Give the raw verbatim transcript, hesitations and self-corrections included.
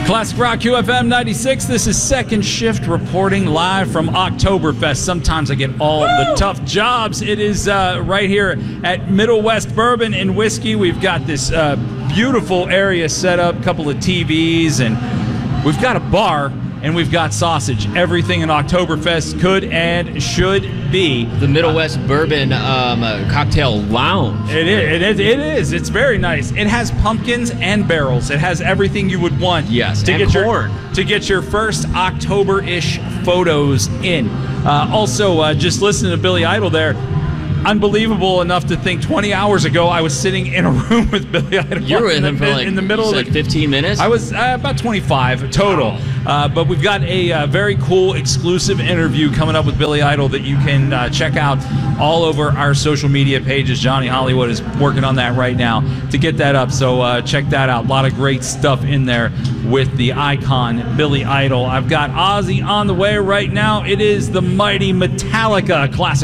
Classic Rock Q F M ninety-six. This is Second Shift reporting live from Oktoberfest. Sometimes I get all Woo! the tough jobs. It is uh, right here at Middle West Bourbon and Whiskey. We've got this uh, beautiful area set up, a couple of T Vs, and we've got a bar, and we've got sausage. Everything in Oktoberfest could and should be. The Middle West Bourbon um, uh, Cocktail Lounge. It is, it is. It is. It's very nice. It has pumpkins and barrels. It has everything you would want. Yes, to and get corn. your to get your first October-ish photos in. Uh, also, uh, just listening to Billy Idol there. Unbelievable enough to think twenty hours ago I was sitting in a room with Billy Idol. You were in, the, for like, in the middle you of said fifteen minutes? I was uh, about twenty-five total. Wow. Uh, but we've got a uh, very cool exclusive interview coming up with Billy Idol that you can uh, check out all over our social media pages. Johnny Hollywood is working on that right now to get that up. So uh, check that out. A lot of great stuff in there with the icon Billy Idol. I've got Ozzy on the way right now. It is the mighty Metallica classic.